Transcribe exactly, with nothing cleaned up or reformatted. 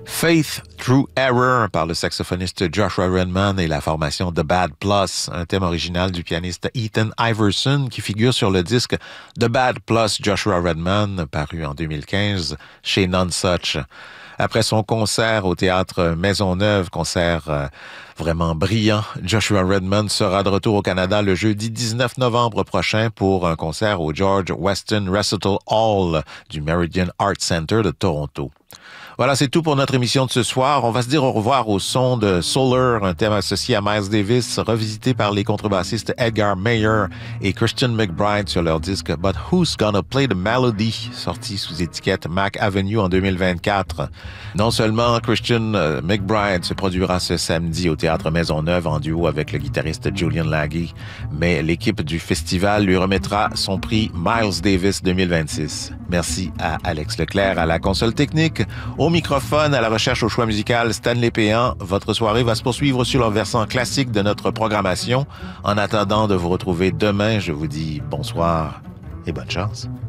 Faith Through Error par le saxophoniste Joshua Redman et la formation The Bad Plus, un thème original du pianiste Ethan Iverson qui figure sur le disque The Bad Plus Joshua Redman, paru en deux mille quinze chez Nonesuch. Après son concert au théâtre Maisonneuve, concert euh, vraiment brillant, Joshua Redman sera de retour au Canada le jeudi dix-neuf novembre prochain pour un concert au George Weston Recital Hall du Meridian Art Center de Toronto. Voilà, c'est tout pour notre émission de ce soir. On va se dire au revoir au son de Solar, un thème associé à Miles Davis, revisité par les contrebassistes Edgar Meyer et Christian McBride sur leur disque But Who's Gonna Play the Melody, sorti sous étiquette Mac Avenue en deux mille vingt-quatre. Non seulement Christian McBride se produira ce samedi au Théâtre Maisonneuve en duo avec le guitariste Julian Laggy, mais l'équipe du festival lui remettra son prix Miles Davis deux mille vingt-six. Merci à Alex Leclerc à la console technique. Au microphone, à la recherche au choix musical, Stanley Péan. Votre soirée va se poursuivre sur le versant classique de notre programmation. En attendant de vous retrouver demain, je vous dis bonsoir et bonne chance.